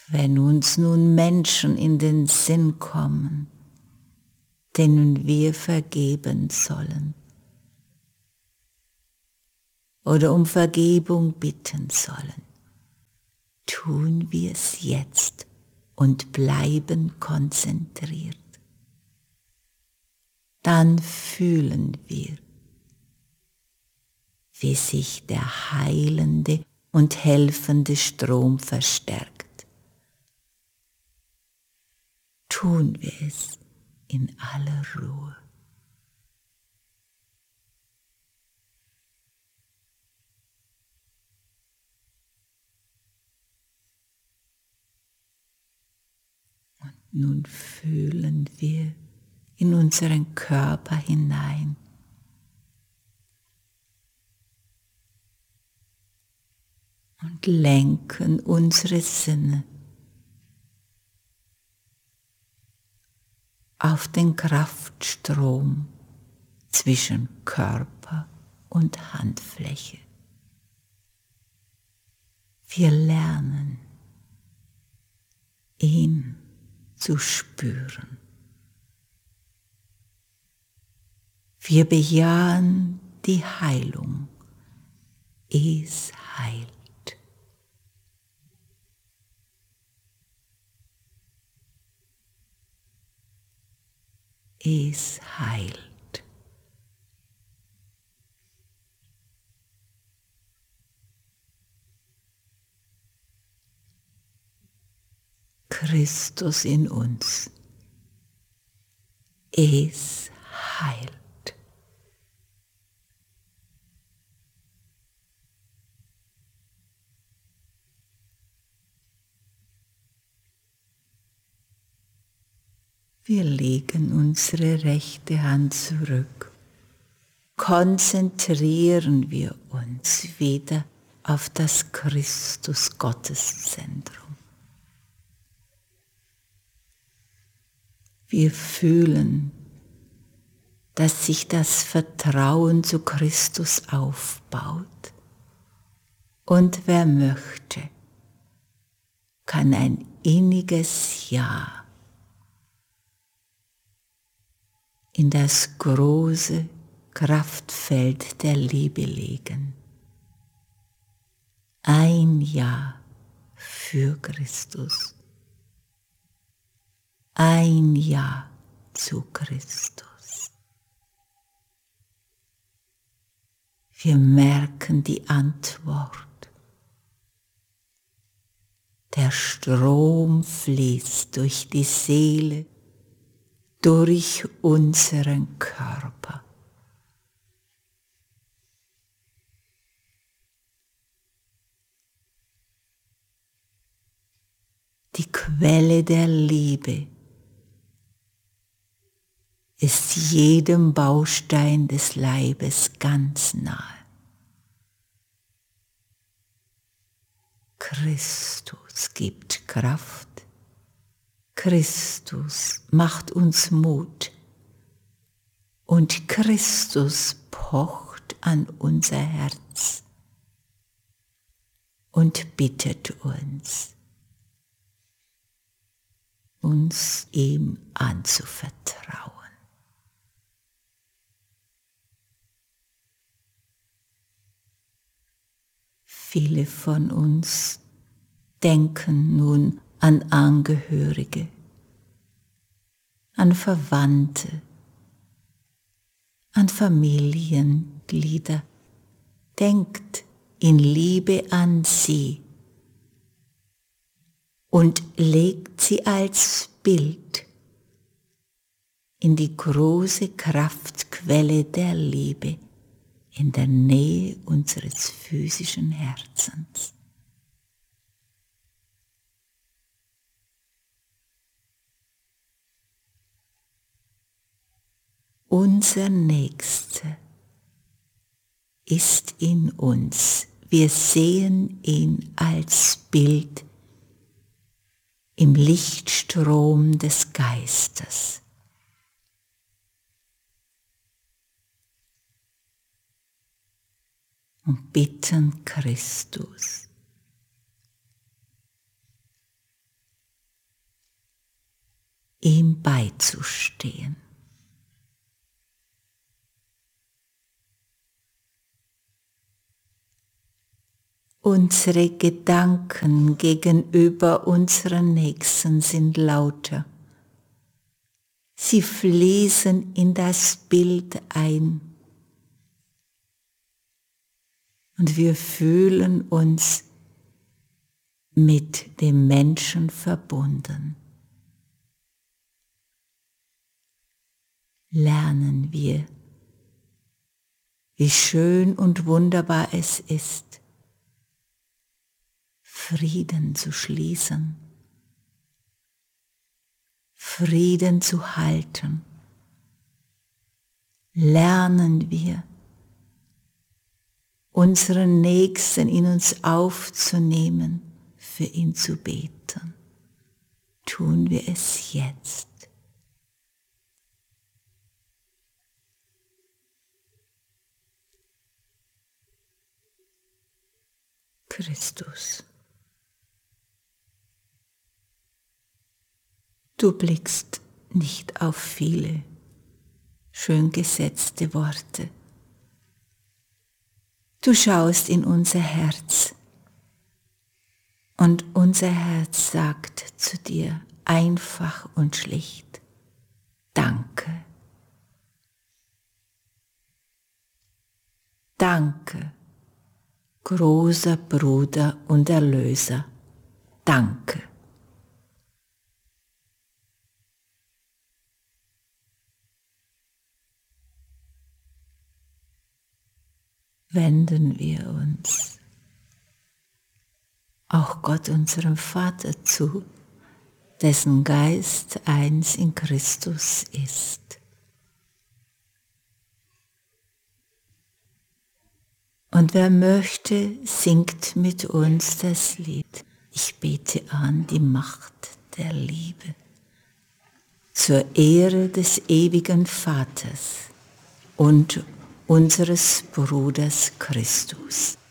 Wenn uns nun Menschen in den Sinn kommen, denen wir vergeben sollen oder um Vergebung bitten sollen, tun wir es jetzt und bleiben konzentriert. Dann fühlen wir, wie sich der heilende und helfende Strom verstärkt. Tun wir es in aller Ruhe. Und nun fühlen wir in unseren Körper hinein. Und lenken unsere Sinne auf den Kraftstrom zwischen Körper und Handfläche. Wir lernen, ihn zu spüren. Wir bejahen die Heilung. Es heilt. Es heilt. Christus in uns. Es heilt. Wir legen unsere rechte Hand zurück. Konzentrieren wir uns wieder auf das Christus-Gottes-Zentrum. Wir fühlen, dass sich das Vertrauen zu Christus aufbaut. Und wer möchte, kann ein inniges Ja in das große Kraftfeld der Liebe legen. Ein Ja für Christus. Ein Ja zu Christus. Wir merken die Antwort. Der Strom fließt durch die Seele, durch unseren Körper. Die Quelle der Liebe ist jedem Baustein des Leibes ganz nahe. Christus gibt Kraft. Christus macht uns Mut. Und Christus pocht an unser Herz und bittet uns ihm anzuvertrauen. Viele von uns denken nun an Angehörige, an Verwandte, an Familienglieder. Denkt in Liebe an sie und legt sie als Bild in die große Kraftquelle der Liebe in der Nähe unseres physischen Herzens. Unser Nächster ist in uns. Wir sehen ihn als Bild im Lichtstrom des Geistes. Und bitten Christus, ihm beizustehen. Unsere Gedanken gegenüber unseren Nächsten sind lauter. Sie fließen in das Bild ein. Und wir fühlen uns mit dem Menschen verbunden. Lernen wir, wie schön und wunderbar es ist, Frieden zu schließen, Frieden zu halten. Lernen wir, unseren Nächsten in uns aufzunehmen, für ihn zu beten. Tun wir es jetzt. Christus, du blickst nicht auf viele schön gesetzte Worte. Du schaust in unser Herz und unser Herz sagt zu dir einfach und schlicht: Danke. Danke, großer Bruder und Erlöser. Danke. Wenden wir uns auch Gott, unserem Vater, zu, dessen Geist eins in Christus ist. Und wer möchte, singt mit uns das Lied: Ich bete an die Macht der Liebe, zur Ehre des ewigen Vaters und unseres Bruders Christus.